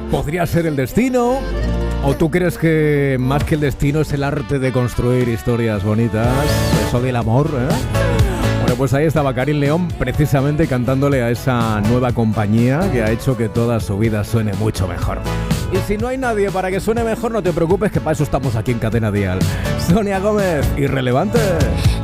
¿Podría ser el destino? ¿O tú crees que más que el destino es el arte de construir historias bonitas? Eso del amor, ¿eh? Bueno, pues ahí estaba Karin León precisamente cantándole a esa nueva compañía que ha hecho que toda su vida suene mucho mejor. Y si no hay nadie para que suene mejor, no te preocupes, que para eso estamos aquí en Cadena Dial. Sonia Gómez, Irrelevante.